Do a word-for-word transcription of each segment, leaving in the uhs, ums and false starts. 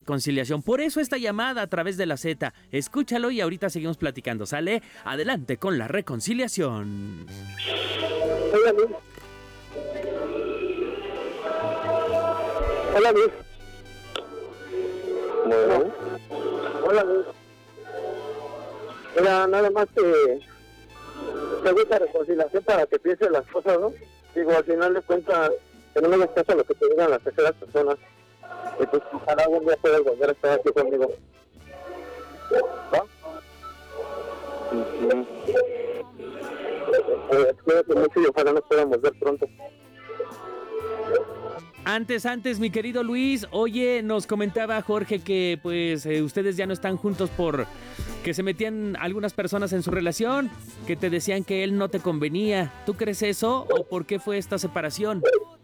reconciliación. Por eso esta llamada a través de la Z. Escúchalo y ahorita seguimos platicando, ¿sale? Adelante con la reconciliación. Hola, Luis. Hola, Luis. Bueno. Hola, Luis. Mira, nada más que te gusta reconciliación para que pienses las cosas, ¿no? Digo, al final de cuentas, que no me hagas caso a lo que te digan las terceras personas. Y pues ojalá algún día puedas volver a estar aquí conmigo. ¿Va? Uh-huh. Eh, cuídate mucho y ojalá nos podamos ver pronto. Antes, antes, mi querido Luis, oye, nos comentaba Jorge que pues eh, ustedes ya no están juntos por que se metían algunas personas en su relación, que te decían que él no te convenía. ¿Tú crees eso o por qué fue esta separación?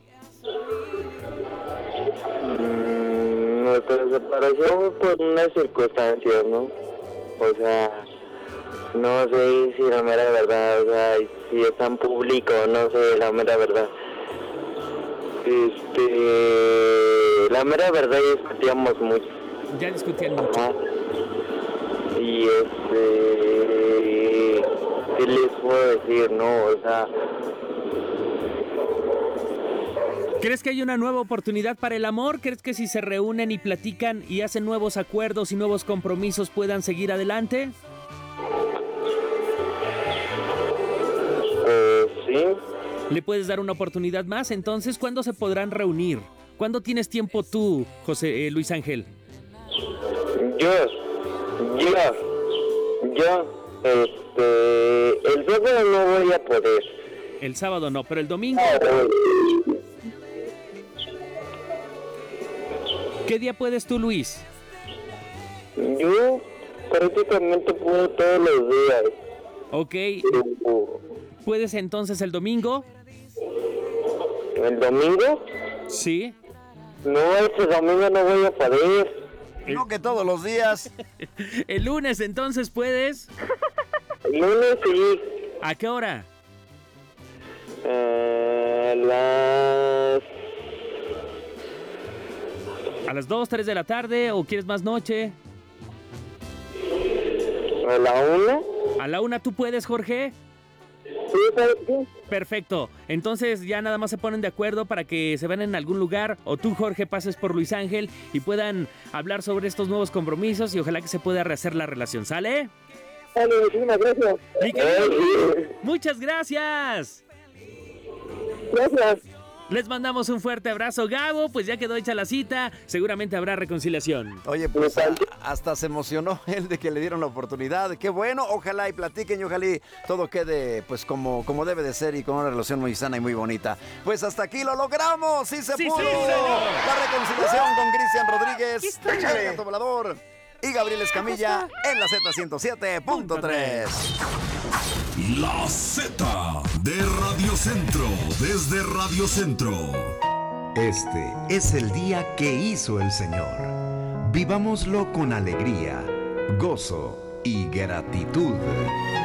Mm, nuestra separación por unas circunstancias, ¿no? O sea, no sé si la mera verdad, o sea, si es tan público, no sé la mera verdad. Este, la mera verdad discutíamos mucho. Ya discutían mucho. Ajá. Y este, ¿qué les puedo decir, no? O sea, ¿crees que hay una nueva oportunidad para el amor? ¿Crees que si se reúnen y platican y hacen nuevos acuerdos y nuevos compromisos puedan seguir adelante? pues sí. ¿Le puedes dar una oportunidad más? Entonces, ¿cuándo se podrán reunir? ¿Cuándo tienes tiempo tú, José eh, Luis Ángel? Yo, yo, yo, este, el sábado no voy a poder. El sábado no, pero el domingo. ¿Qué día puedes tú, Luis? Yo prácticamente puedo todos los días. Ok. ¿Puedes entonces el domingo? ¿El domingo? Sí. No, este domingo no voy a poder. No que todos los días. ¿El lunes entonces puedes? El lunes sí. ¿A qué hora? Eh, las... ¿A las dos, tres de la tarde o quieres más noche? ¿A la una? ¿A la una tú puedes, Jorge? Sí, ¿sabes qué? Perfecto. Entonces ya nada más se ponen de acuerdo para que se vean en algún lugar o tú, Jorge, pases por Luis Ángel y puedan hablar sobre estos nuevos compromisos y ojalá que se pueda rehacer la relación, ¿sale? Dale, muchísimas gracias. Mi querido Luis, muchas gracias. Gracias. Les mandamos un fuerte abrazo, Gabo, pues ya quedó hecha la cita, seguramente habrá reconciliación. Oye, pues a, hasta se emocionó él de que le dieron la oportunidad. Qué bueno, ojalá y platiquen y ojalá y todo quede pues como, como debe de ser y con una relación muy sana y muy bonita. Pues hasta aquí lo logramos, sí se Sí, pudo. sí, señor. La reconciliación con Cristian Rodríguez, el Gato Volador y Gabriel Escamilla en la Z ciento siete punto tres. La Z de Radio Centro, desde Radio Centro. Este es el día que hizo el Señor. Vivámoslo con alegría, gozo y gratitud.